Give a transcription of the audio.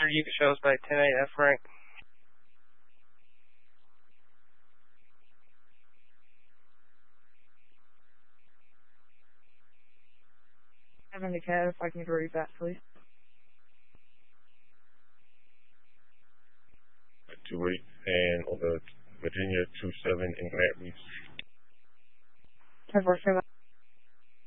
you can show us by 10-8 F rank. Having the cat, if I can read that, please. 28 and on the Virginia 27 in Grant Reef. 10-4,